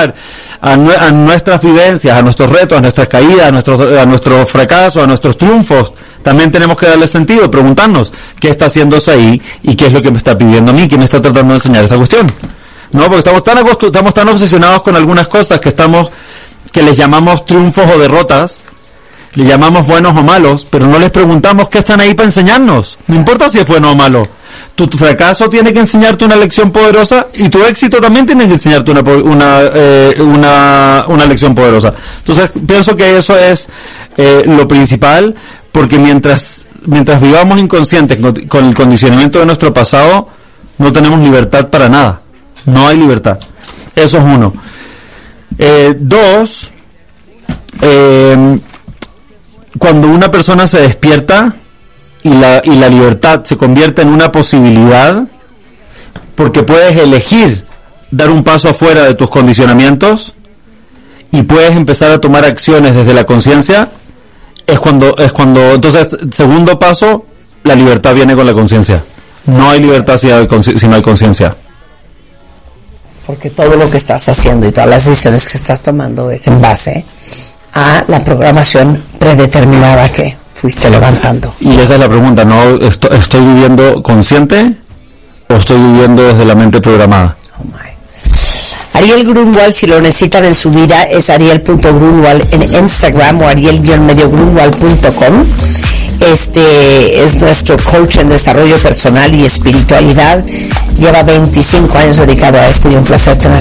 similar a nuestras vivencias, a nuestros retos, a nuestras caídas, a nuestros fracasos, a nuestros triunfos. También tenemos que darle sentido, preguntarnos qué está haciéndose ahí y qué es lo que me está pidiendo a mí, qué me está tratando de enseñar esa cuestión. No, porque estamos tan obsesionados con algunas cosas que les llamamos triunfos o derrotas, le llamamos buenos o malos, pero no les preguntamos qué están ahí para enseñarnos. No importa si es bueno o malo. Tu fracaso tiene que enseñarte una lección poderosa y tu éxito también tiene que enseñarte una lección poderosa. Entonces, pienso que eso es lo principal, porque mientras vivamos inconscientes con el condicionamiento de nuestro pasado, no tenemos libertad para nada. No hay libertad. Eso es uno. Dos, cuando una persona se despierta y la libertad se convierte en una posibilidad, porque puedes elegir dar un paso afuera de tus condicionamientos y puedes empezar a tomar acciones desde la conciencia, es cuando entonces, segundo paso, la libertad viene con la conciencia. No hay libertad si no hay conciencia. Porque todo lo que estás haciendo y todas las decisiones que estás tomando es en base a la programación predeterminada que fuiste levantando. Y esa es la pregunta, ¿no? ¿Estoy viviendo consciente o estoy viviendo desde la mente programada? Oh my. Ariel Grunwald, si lo necesitan en su vida, es ariel.grunwald en Instagram o ariel-grunwald.com. Es nuestro coach en desarrollo personal y espiritualidad. Lleva 25 años dedicado a esto y un placer tenerlo.